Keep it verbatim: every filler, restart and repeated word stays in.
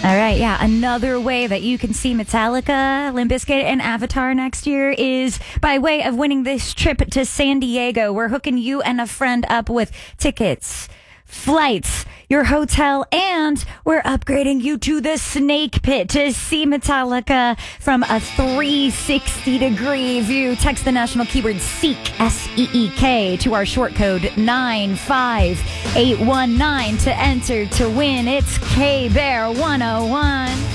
All right, yeah. Another way that you can see Metallica, Limp Bizkit, and Avatar next year is by way of winning this trip to San Diego. We're hooking you and a friend up with tickets, flights, your hotel, and we're upgrading you to the Snake Pit to see Metallica from a three sixty degree view. Text the national keyword SEEK, S E E K, to our short code nine five eight one nine to enter to win. It's K-Bear one oh one.